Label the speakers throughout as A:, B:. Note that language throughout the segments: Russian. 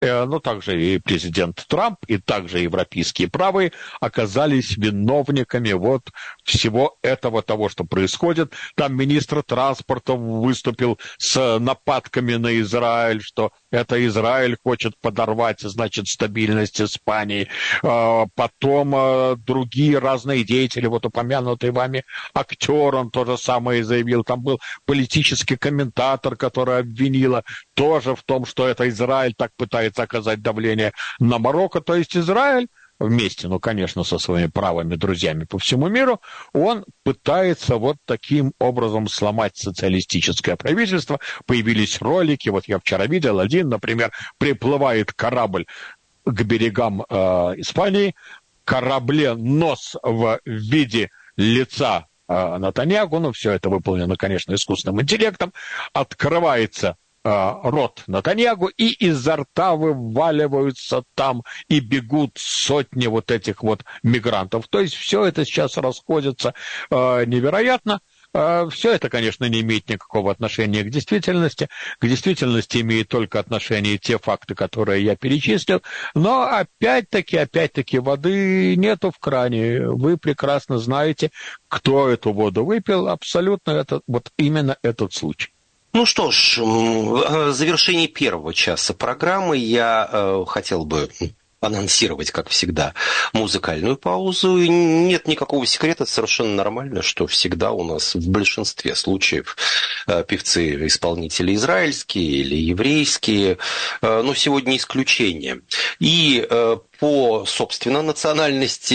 A: но также и президент Трамп, и также европейские правые оказались виновниками вот всего этого, того, что происходит. Там министр транспорта выступил с нападками на Израиль, что это Израиль хочет подорвать, значит, стабильность Испании. Потом другие разные деятели, вот упомянутый вами актер, он то же самое заявил. Там был политический комментатор, который обвинила тоже в том, что это Израиль так пытается оказать давление на Марокко. То есть Израиль вместе, ну, конечно, со своими правыми друзьями по всему миру, он пытается вот таким образом сломать социалистическое правительство. Появились ролики, вот я вчера видел один, например, приплывает корабль к берегам Испании, корабле нос в виде лица Нетаньяху, ну, все это выполнено, конечно, искусственным интеллектом, открывается рот Нетаньяху, и изо рта вываливаются там и бегут сотни вот этих вот мигрантов. То есть все это сейчас расходится невероятно. Все это, конечно, не имеет никакого отношения к действительности. К действительности имеют только отношение те факты, которые я перечислил. Но опять-таки, воды нету в кране. Вы прекрасно знаете, кто эту воду выпил. Абсолютно это вот именно этот случай.
B: Ну что ж, в завершении первого часа программы я хотел бы анонсировать, как всегда, музыкальную паузу. И нет никакого секрета, совершенно нормально, что всегда у нас в большинстве случаев певцы-исполнители израильские или еврейские, но сегодня исключение. И по, собственно, национальности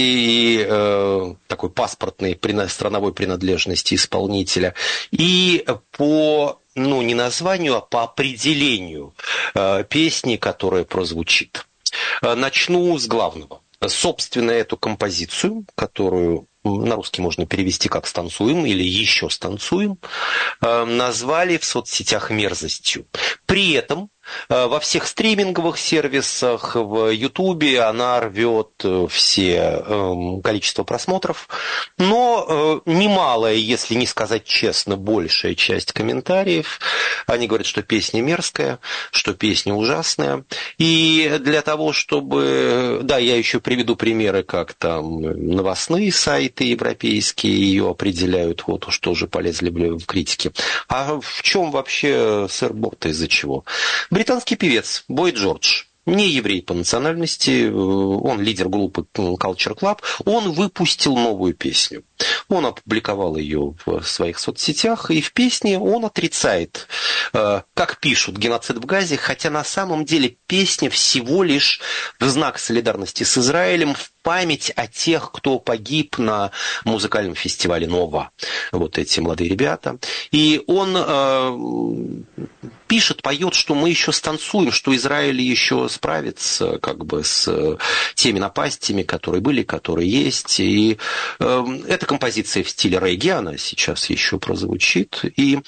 B: и такой паспортной страновой принадлежности исполнителя, и по, ну, не названию, а по определению песни, которая прозвучит. Начну с главного. Собственно, эту композицию, которую на русский можно перевести как «станцуем» или «еще станцуем», назвали в соцсетях мерзостью. При этом во всех стриминговых сервисах, в Ютубе она рвет все количество просмотров, но немалая, если не сказать честно, большая часть комментариев, они говорят, что песня мерзкая, что песня ужасная. И для того, чтобы... Да, я еще приведу примеры, как там новостные сайты европейские ее определяют, вот уж тоже полезли в критике. А в чем вообще, сэр Боб-то, из-за чего? Британский певец Бой Джордж, не еврей по национальности, он лидер группы Culture Club, он выпустил новую песню. Он опубликовал ее в своих соцсетях, и в песне он отрицает, как пишут, геноцид в Газе, хотя на самом деле песня всего лишь в знак солидарности с Израилем, в память о тех, кто погиб на музыкальном фестивале «Нова». Вот эти молодые ребята. И он пишет, поет, что мы еще станцуем, что Израиль еще справится как бы с теми напастями, которые были, которые есть. И эта композиция в стиле регги, она сейчас еще прозвучит. И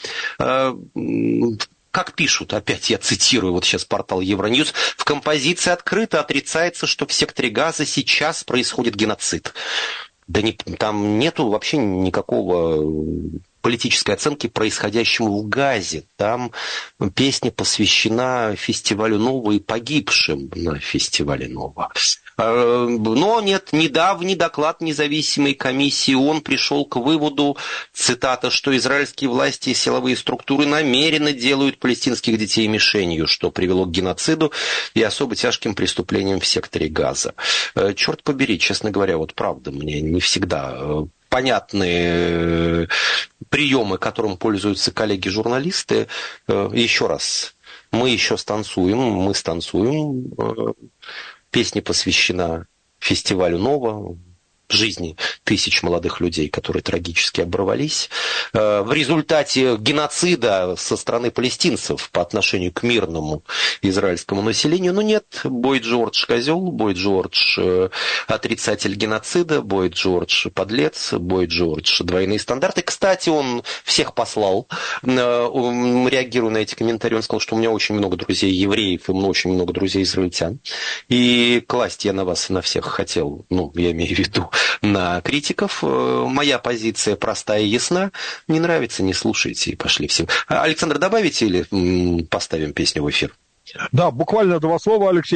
B: как пишут, опять я цитирую, вот сейчас портал Евроньюз, в композиции открыто отрицается, что в секторе Газа сейчас происходит геноцид. Да там нету вообще никакого политической оценки происходящему в Газе. Там песня посвящена фестивалю «Нова» и погибшим на фестивале «Нова». Но нет, недавний доклад независимой комиссии ООН пришел к выводу, цитата, что израильские власти и силовые структуры намеренно делают палестинских детей мишенью, что привело к геноциду и особо тяжким преступлениям в секторе Газа. Черт побери, честно говоря, вот правда, мне не всегда понятны приемы, которым пользуются коллеги-журналисты. Еще раз, мы еще станцуем, мы станцуем. Песня посвящена фестивалю «Нова», жизни тысяч молодых людей, которые трагически оборвались в результате геноцида со стороны палестинцев по отношению к мирному израильскому населению. Но нет, Бой Джордж козел, Бой Джордж отрицатель геноцида, Бой Джордж подлец, Бой Джордж двойные стандарты. Кстати, он всех послал, реагируя на эти комментарии, он сказал, что у меня очень много друзей евреев и очень много друзей израильтян. И класть я на вас, на всех хотел, ну, я имею в виду, на критиков. Моя позиция простая и ясна. Не нравится, не слушайте и пошли всем. Александр, добавите или поставим песню в эфир?
A: Да, буквально два слова, Алексей.